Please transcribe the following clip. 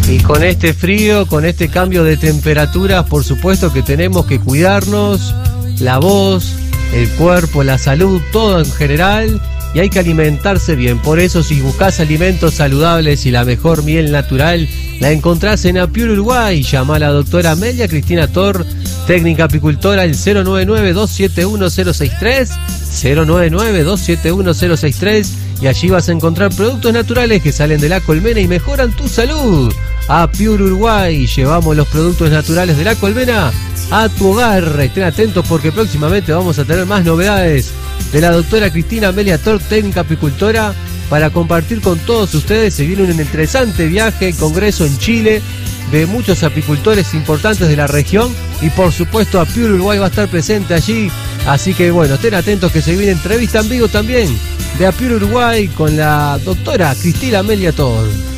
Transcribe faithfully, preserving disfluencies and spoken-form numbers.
Y con este frío, con este cambio de temperaturas, por supuesto que tenemos que cuidarnos, la voz, el cuerpo, la salud, todo en general, y hay que alimentarse bien. Por eso, si buscas alimentos saludables y la mejor miel natural, la encontrás en Apure Uruguay. Llama a la doctora Amelia Cristina Tor, técnica apicultora, el cero nueve nueve, dos siete uno, cero seis tres, cero nueve nueve, dos siete uno, cero seis tres, y allí vas a encontrar productos naturales que salen de la colmena y mejoran tu salud. Apure Uruguay, llevamos los productos naturales de la colmena a tu hogar. Estén atentos porque próximamente vamos a tener más novedades de la doctora Cristina Amelia Tor, técnica apicultora, para compartir con todos ustedes. Se viene un interesante viaje, congreso en Chile, de muchos apicultores importantes de la región, y por supuesto Apure Uruguay va a estar presente allí. Así que bueno, estén atentos que se viene entrevista en vivo también de Apure Uruguay con la doctora Cristina Amelia Tor.